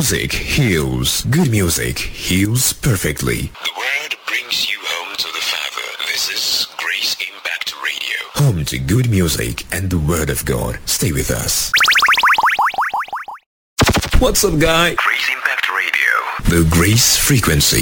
music heals. Good music heals perfectly. The word brings you home to the Father. This is Grace Impact Radio. Home to good music and the Word of God. Stay with us. What's up, guy? Grace Impact Radio. The Grace Frequency.